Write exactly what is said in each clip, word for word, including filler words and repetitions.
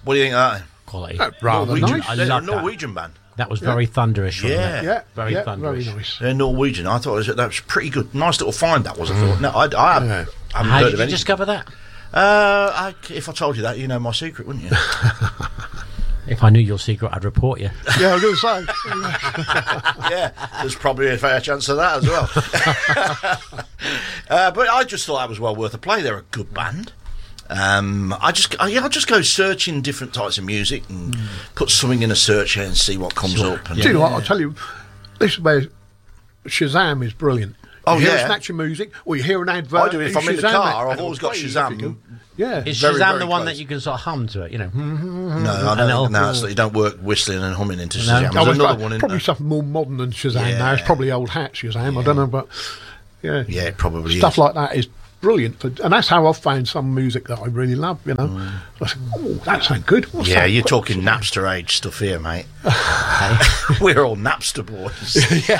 What do you think of that? Quality. Uh, rather Norwegian. nice. I They're a love that. Norwegian band. That was very thunderish. Wasn't Yeah. it? Yeah, Very yeah, thunderish. very nice. They're Norwegian. I thought it was, that was pretty good. Nice little find that was. I thought. No, I, I, have, Yeah. I haven't How heard did of you anything. discover that? Uh, I, if I told you that, you know my secret, wouldn't you? If I knew your secret, I'd report you. Yeah, I was going to say. Yeah, there's probably a fair chance of that as well. uh, but I just thought that was well worth a play. They're a good band. Um, I just, I, yeah, I'll just go searching different types of music and mm. put something in a search here and see what comes Sure. up. And, Do you know what? I'll tell you, this is where Shazam is brilliant. Oh, you hear yeah. a snatch of music, or you hear an advert. I do. If you I'm in the Shazam car, it, I've and always it'll got play Shazam. if you can. Yeah. Is Very, Shazam very the one close. that you can sort of hum to it? You know. No, I and don't it'll- think no, it's, you don't work whistling and humming into No. Shazam. Oh, There's it's another like- one in probably there. something more modern than Shazam Yeah. now. It's probably old hat Shazam. Yeah. I don't know, but yeah, Yeah, it probably stuff is. like that is brilliant. For, and that's how I've found some music that I really love. You know, Mm. I think, oh, that sounds good. What's Yeah, that? you're What- talking Napster age stuff here, mate. We're all Napster boys.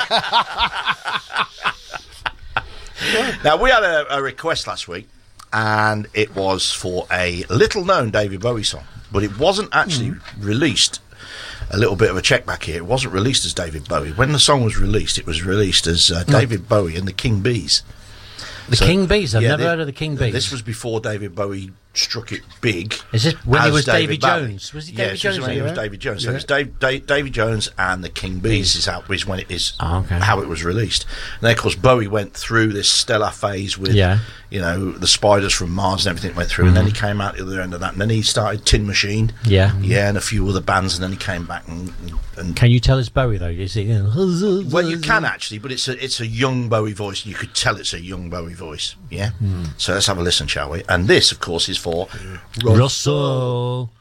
Now, we had a, a request last week, and it was for a little-known David Bowie song, but it wasn't actually Mm. released. A little bit of a check back here. It wasn't released as David Bowie. When the song was released, it was released as uh, David Bowie and the King Bees. The So- King Bees. I've yeah, never thi- heard of the King Bees. This was before David Bowie struck it big. Is this when he as was Davy Bowie. Jones? Was he Yeah, Davy this was Jones when he then? was David Jones. So Yeah. it's Dave, Dave, Davy Jones and the King Bees is how is when it is Oh, okay. how it was released. And then of course Bowie went through this stellar phase with Yeah. you know the Spiders from Mars and everything went through, and then he came out the other end of that, and then he started Tin Machine, Yeah. yeah, and a few other bands, and then he came back and. and Can you tell it's Bowie though? Is he? You know, well, you can actually, but it's a it's a young Bowie voice. You could tell it's a young Bowie voice. Yeah. So let's have a listen, shall we? And this, of course, is for Russell.